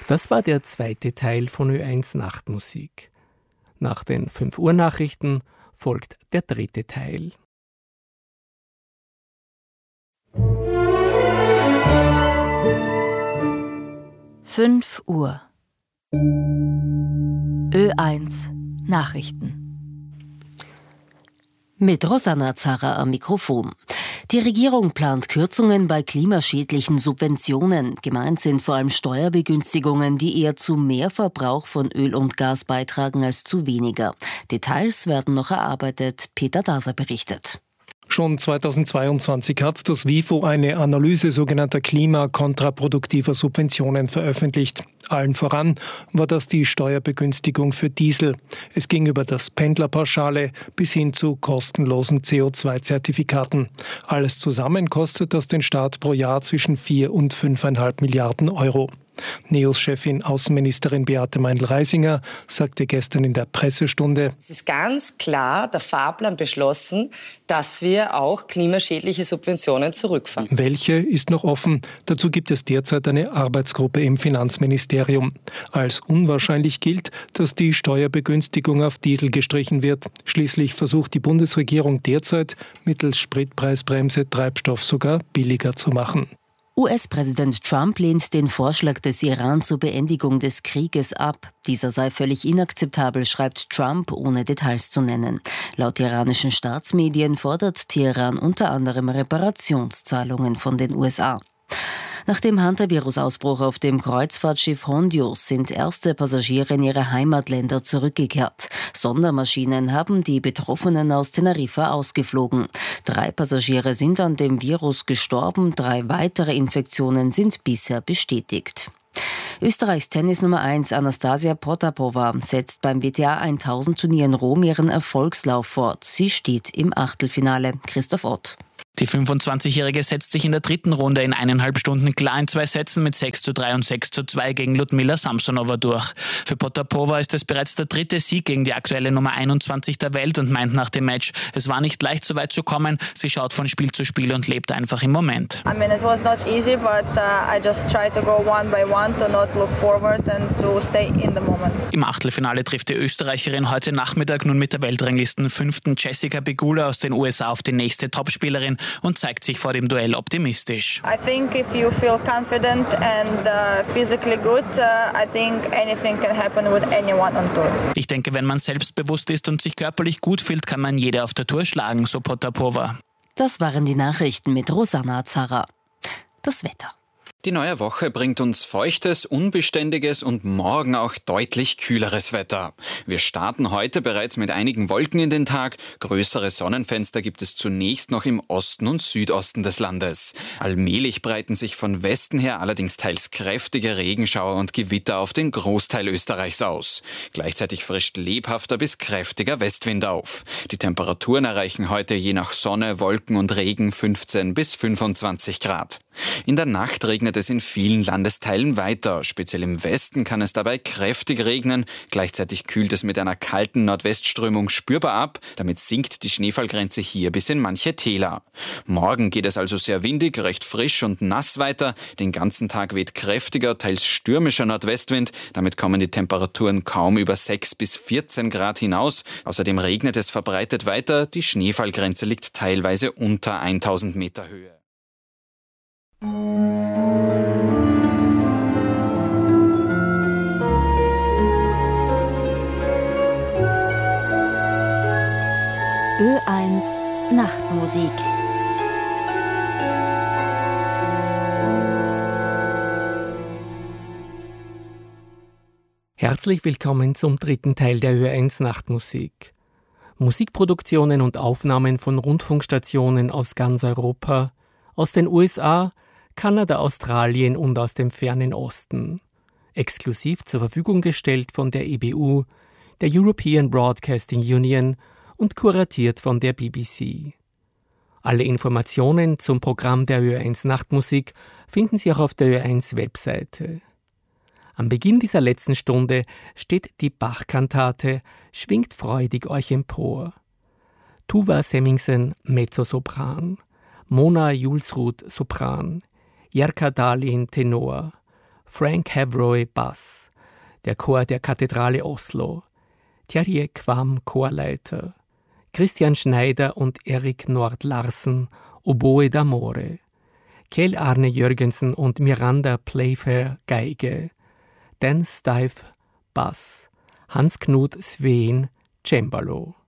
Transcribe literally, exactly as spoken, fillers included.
Das war der zweite Teil von Ö eins Nachtmusik. Nach den fünf Uhr Nachrichten folgt der dritte Teil. fünf Uhr. Ö eins Nachrichten. Mit Rosanna Zarra am Mikrofon. Die Regierung plant Kürzungen bei klimaschädlichen Subventionen. Gemeint sind vor allem Steuerbegünstigungen, die eher zu mehr Verbrauch von Öl und Gas beitragen als zu weniger. Details werden noch erarbeitet. Peter Daser berichtet. Schon zweitausendzweiundzwanzig hat das WIFO eine Analyse sogenannter klimakontraproduktiver Subventionen veröffentlicht. Allen voran war das die Steuerbegünstigung für Diesel. Es ging über das Pendlerpauschale bis hin zu kostenlosen C O zwei Zertifikaten. Alles zusammen kostet das den Staat pro Jahr zwischen vier und fünfeinhalb Milliarden Euro. NEOS-Chefin Außenministerin Beate Meindl-Reisinger sagte gestern in der Pressestunde: Es ist ganz klar der Fahrplan beschlossen, dass wir auch klimaschädliche Subventionen zurückfahren. Welche ist noch offen? Dazu gibt es derzeit eine Arbeitsgruppe im Finanzministerium. Als unwahrscheinlich gilt, dass die Steuerbegünstigung auf Diesel gestrichen wird. Schließlich versucht die Bundesregierung derzeit, mittels Spritpreisbremse Treibstoff sogar billiger zu machen. U S-Präsident Trump lehnt den Vorschlag des Iran zur Beendigung des Krieges ab. Dieser sei völlig inakzeptabel, schreibt Trump, ohne Details zu nennen. Laut iranischen Staatsmedien fordert Teheran unter anderem Reparationszahlungen von den U S A. Nach dem Hantavirus-Ausbruch auf dem Kreuzfahrtschiff Hondios sind erste Passagiere in ihre Heimatländer zurückgekehrt. Sondermaschinen haben die Betroffenen aus Teneriffa ausgeflogen. Drei Passagiere sind an dem Virus gestorben, drei weitere Infektionen sind bisher bestätigt. Österreichs Tennis Nummer eins Anastasia Potapova setzt beim W T A tausend Turnier in Rom ihren Erfolgslauf fort. Sie steht im Achtelfinale. Christoph Ott. Die fünfundzwanzigjährige setzt sich in der dritten Runde in eineinhalb Stunden klar in zwei Sätzen mit sechs zu drei und sechs zu zwei gegen Ludmila Samsonova durch. Für Potapova ist es bereits der dritte Sieg gegen die aktuelle Nummer einundzwanzig der Welt und meint nach dem Match, es war nicht leicht, so weit zu kommen. Sie schaut von Spiel zu Spiel und lebt einfach im Moment. I mean, it was not easy, but uh, I just tried to go one by one, to not look forward and to stay in the moment. Im Achtelfinale trifft die Österreicherin heute Nachmittag nun mit der Weltranglisten fünften Jessica Pegula aus den U S A auf die nächste Topspielerin und zeigt sich vor dem Duell optimistisch. I think if you feel confident and uh, physically good, uh, I think anything can happen with anyone on tour. Ich denke, wenn man selbstbewusst ist und sich körperlich gut fühlt, kann man jede auf der Tour schlagen, so Potapova. Das waren die Nachrichten mit Rosanna Zarra. Das Wetter. Die neue Woche bringt uns feuchtes, unbeständiges und morgen auch deutlich kühleres Wetter. Wir starten heute bereits mit einigen Wolken in den Tag. Größere Sonnenfenster gibt es zunächst noch im Osten und Südosten des Landes. Allmählich breiten sich von Westen her allerdings teils kräftige Regenschauer und Gewitter auf den Großteil Österreichs aus. Gleichzeitig frischt lebhafter bis kräftiger Westwind auf. Die Temperaturen erreichen heute je nach Sonne, Wolken und Regen fünfzehn bis fünfundzwanzig Grad. In der Nacht regnet es in vielen Landesteilen weiter. Speziell im Westen kann es dabei kräftig regnen. Gleichzeitig kühlt es mit einer kalten Nordwestströmung spürbar ab. Damit sinkt die Schneefallgrenze hier bis in manche Täler. Morgen geht es also sehr windig, recht frisch und nass weiter. Den ganzen Tag weht kräftiger, teils stürmischer Nordwestwind. Damit kommen die Temperaturen kaum über sechs bis vierzehn Grad hinaus. Außerdem regnet es verbreitet weiter. Die Schneefallgrenze liegt teilweise unter tausend Meter Höhe. Ö eins Nachtmusik. Herzlich willkommen zum dritten Teil der Ö eins Nachtmusik. Musikproduktionen und Aufnahmen von Rundfunkstationen aus ganz Europa, aus den U S A, Kanada, Australien und aus dem fernen Osten. Exklusiv zur Verfügung gestellt von der E B U, der European Broadcasting Union und kuratiert von der B B C. Alle Informationen zum Programm der Ö eins Nachtmusik finden Sie auch auf der Ö eins Webseite. Am Beginn dieser letzten Stunde steht die Bach-Kantate Schwingt freudig euch empor. Tuva Semmingsen, Mezzosopran, Mona Julsrud, Sopran, Jerka Dahlin, Tenor, Frank Havroy Bass, der Chor der Kathedrale Oslo, Terje Quam Chorleiter, Christian Schneider und Erik Nord-Larsen Oboe d'Amore, Kjell Arne Jørgensen und Miranda Playfair Geige, Dan Stive Bass, Hans-Knut Sveen Cembalo.